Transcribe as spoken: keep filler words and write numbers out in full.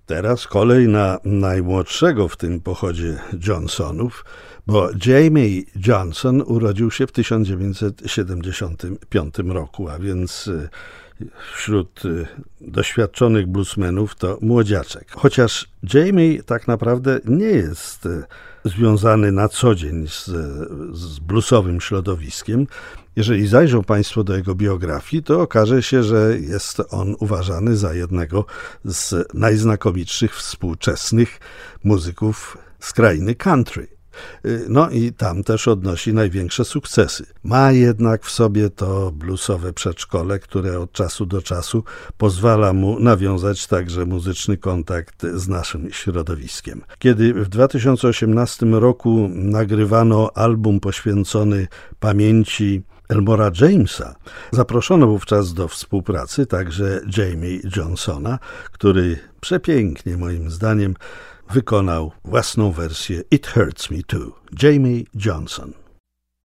Teraz kolej na najmłodszego w tym pochodzie Johnsonów, bo Jamie Johnson urodził się w tysiąc dziewięćset siedemdziesiątym piątym roku, a więc wśród doświadczonych bluesmenów to młodziaczek. Chociaż Jamie tak naprawdę nie jest związany na co dzień z, z bluesowym środowiskiem. Jeżeli zajrzą Państwo do jego biografii, to okaże się, że jest on uważany za jednego z najznakomitszych współczesnych muzyków z krainy country. No i tam też odnosi największe sukcesy. Ma jednak w sobie to bluesowe przedszkole, które od czasu do czasu pozwala mu nawiązać także muzyczny kontakt z naszym środowiskiem. Kiedy w dwa tysiące osiemnastym roku nagrywano album poświęcony pamięci Elmora Jamesa, zaproszono wówczas do współpracy także Jamie Johnsona, który przepięknie moim zdaniem wykonał własną wersję It Hurts Me Too. Jamie Johnson.